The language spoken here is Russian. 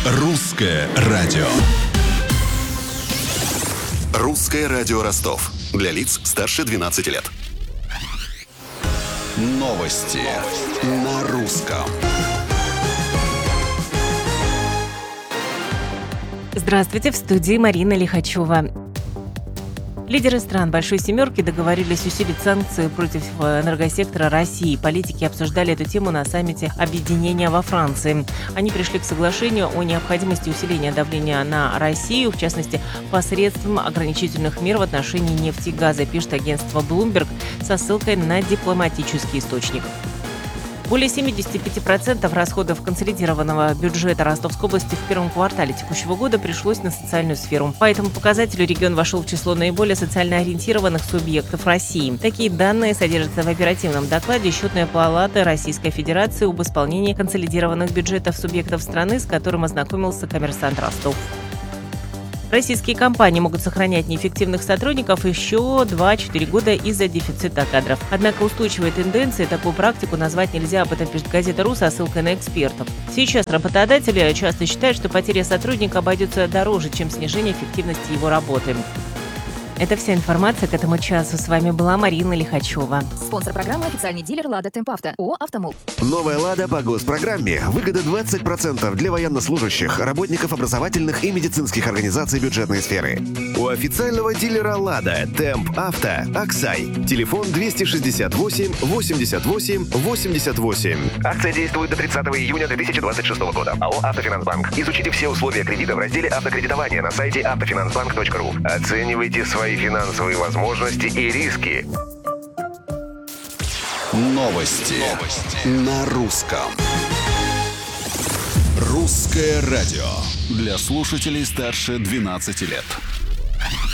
Русское радио. Русское радио Ростов. Для лиц старше 12 лет. Новости на русском. Здравствуйте, в студии Марина Лихачева. Лидеры стран Большой Семерки договорились усилить санкции против энергосектора России. Политики обсуждали эту тему на саммите объединения во Франции. Они пришли к соглашению о необходимости усиления давления на Россию, в частности, посредством ограничительных мер в отношении нефти и газа, пишет агентство Bloomberg со ссылкой на дипломатический источник. Более 75% расходов консолидированного бюджета Ростовской области в первом квартале текущего года пришлось на социальную сферу. По этому показателю регион вошел в число наиболее социально ориентированных субъектов России. Такие данные содержатся в оперативном докладе Счетной палаты Российской Федерации об исполнении консолидированных бюджетов субъектов страны, с которым ознакомился «Коммерсант Ростов». Российские компании могут сохранять неэффективных сотрудников еще 2-4 года из-за дефицита кадров. Однако устойчивой тенденцией такую практику назвать нельзя, об этом пишет газета «РУ» со ссылкой на экспертов. Сейчас работодатели часто считают, что потеря сотрудника обойдется дороже, чем снижение эффективности его работы. Это вся информация к этому часу. С вами была Марина Лихачева. Спонсор программы — официальный дилер «Лада Темп Авто» ООО «Автомол». Новая «Лада» по госпрограмме. Выгода 20% для военнослужащих, работников образовательных и медицинских организаций бюджетной сферы. У официального дилера «Лада» Темп Авто Аксай. Телефон 268 88 88. Акция действует до 30 июня 2026 года. АО «Автофинансбанк». Изучите все условия кредита в разделе «Автокредитование» на сайте автофинансбанк.ру. Оценивайте свои финансовые возможности и риски. Новости на русском. Русское радио. Для слушателей старше 12 лет.